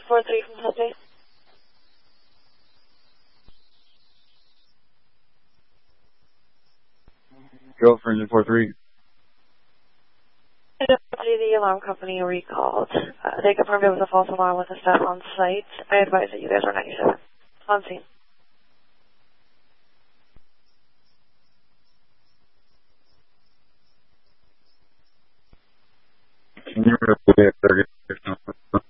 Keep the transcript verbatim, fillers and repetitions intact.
four three from Hudley. Go for engine four three. The alarm company recalled. Uh, they confirmed it was a false alarm with the staff on site. I advise that you guys are ninety-seven. On scene. Can you repeat it?